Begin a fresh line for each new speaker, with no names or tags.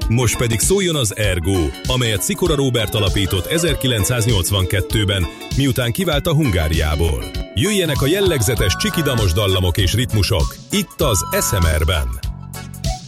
Most pedig szóljon az Ergo, amelyet Szikora Róbert alapított 1982-ben, miután kivált a Hungáriából. Jöjjenek a jellegzetes csikidamos dallamok és ritmusok, itt az ASMR-ben.